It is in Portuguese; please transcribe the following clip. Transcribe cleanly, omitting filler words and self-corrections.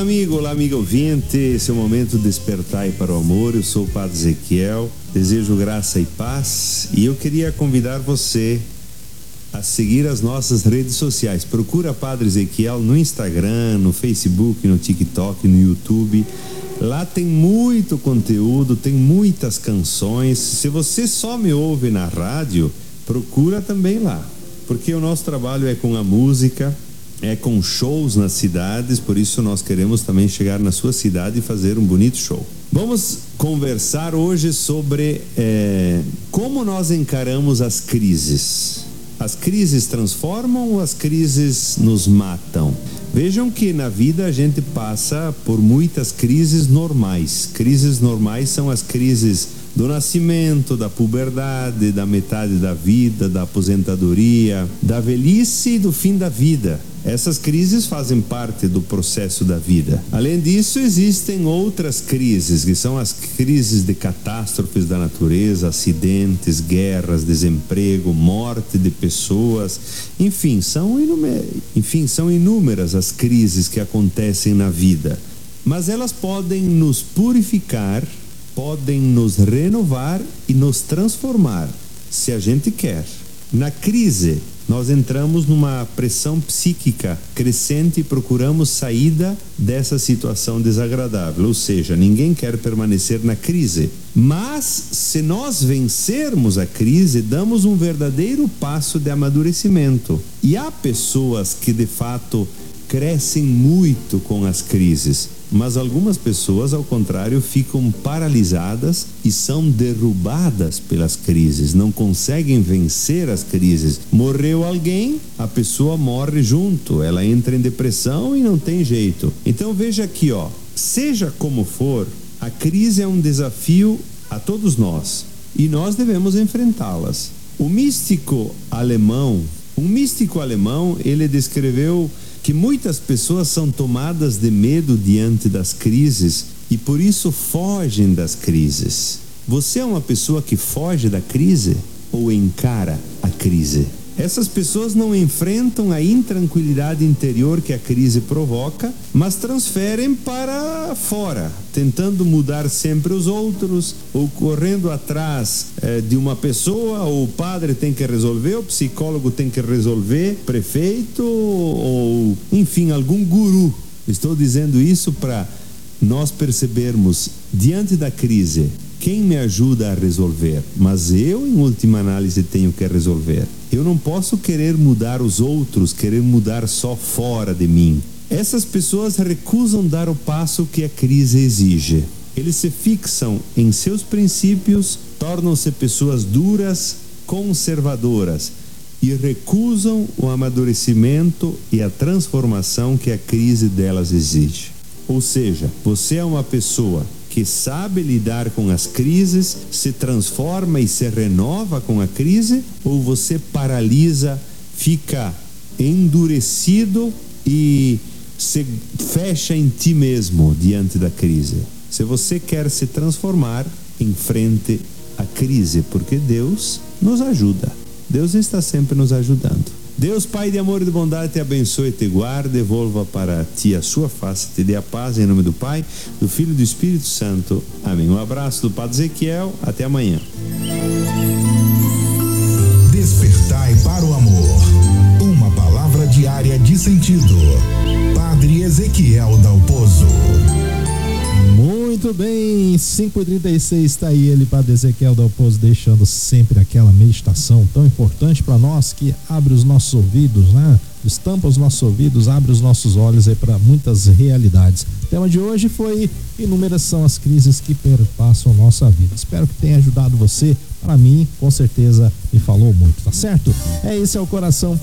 amigo, olá amigo ouvinte, esse é o momento de despertar para o amor. Eu sou o Padre Ezequiel, desejo graça e paz e eu queria convidar você a seguir as nossas redes sociais. Procura Padre Ezequiel no Instagram, no Facebook, no TikTok, no YouTube. Lá tem muito conteúdo, tem muitas canções. Se você só me ouve na rádio, procura também lá, porque o nosso trabalho é com a música, é com shows nas cidades, por isso nós queremos também chegar na sua cidade e fazer um bonito show. Vamos conversar hoje sobre como nós encaramos as crises. As crises transformam ou as crises nos matam? Vejam que na vida a gente passa por muitas crises normais. Crises normais são as crises do nascimento, da puberdade, da metade da vida, da aposentadoria, da velhice e do fim da vida. Essas crises fazem parte do processo da vida. Além disso, existem outras crises, que são as crises de catástrofes da natureza, acidentes, guerras, desemprego, morte de pessoas. Enfim, são inúmeras as crises que acontecem na vida. Mas elas podem nos purificar, podem nos renovar e nos transformar, se a gente quer. Na crise, nós entramos numa pressão psíquica crescente e procuramos saída dessa situação desagradável, ou seja, ninguém quer permanecer na crise. Mas, se nós vencermos a crise, damos um verdadeiro passo de amadurecimento. E há pessoas que, de fato, crescem muito com as crises, mas algumas pessoas, ao contrário, ficam paralisadas e são derrubadas pelas crises, não conseguem vencer as crises. Morreu alguém, a pessoa morre junto, ela entra em depressão e não tem jeito. Então veja aqui, seja como for, a crise é um desafio a todos nós e nós devemos enfrentá-las. Um místico alemão, ele descreveu que muitas pessoas são tomadas de medo diante das crises e por isso fogem das crises. Você é uma pessoa que foge da crise ou encara a crise? Essas pessoas não enfrentam a intranquilidade interior que a crise provoca, mas transferem para fora, tentando mudar sempre os outros, ou correndo atrás de uma pessoa, ou o padre tem que resolver, o psicólogo tem que resolver, prefeito, ou enfim, algum guru. Estou dizendo isso para nós percebermos, diante da crise, quem me ajuda a resolver? Mas eu, em última análise, tenho que resolver. Eu não posso querer mudar os outros, querer mudar só fora de mim. Essas pessoas recusam dar o passo que a crise exige. Eles se fixam em seus princípios, tornam-se pessoas duras, conservadoras e recusam o amadurecimento e a transformação que a crise delas exige. Ou seja, você é uma pessoa que sabe lidar com as crises, se transforma e se renova com a crise, ou você paralisa, fica endurecido e se fecha em ti mesmo diante da crise? Se você quer se transformar, enfrente a crise, porque Deus nos ajuda. Deus está sempre nos ajudando. Deus, Pai de amor e de bondade, te abençoe, te guarde, devolva para ti a sua face, te dê a paz, em nome do Pai, do Filho e do Espírito Santo. Amém. Um abraço do Padre Ezequiel, até amanhã. Despertai para o amor. Uma palavra diária de sentido. Padre Ezequiel Dalpozo. Muito bem, 5h36 está aí ele, Padre Ezequiel Dalpozo, deixando sempre aquela meditação tão importante para nós, que abre os nossos ouvidos, né? Estampa os nossos ouvidos, abre os nossos olhos aí para muitas realidades. O tema de hoje foi: inúmeras são as crises que perpassam nossa vida. Espero que tenha ajudado você. Para mim, com certeza, me falou muito, tá certo? Esse é o Coração